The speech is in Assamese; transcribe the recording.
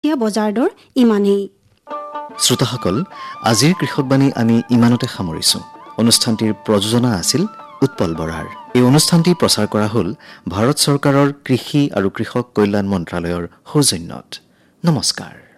এতিয়া বজাৰ দৰ ইমানেই। শ্ৰোতাসকল, আজিৰ কৃষকবাণী আমি ইমানতে সামৰিছোঁ। অনুষ্ঠানটিৰ প্ৰযোজনা আছিল উৎপল বৰাৰ। এই অনুষ্ঠানটি প্ৰচাৰ কৰা হ'ল ভাৰত চৰকাৰৰ কৃষি আৰু কৃষক কল্যাণ মন্ত্ৰালয়ৰ সৌজন্যত। নমস্কাৰ।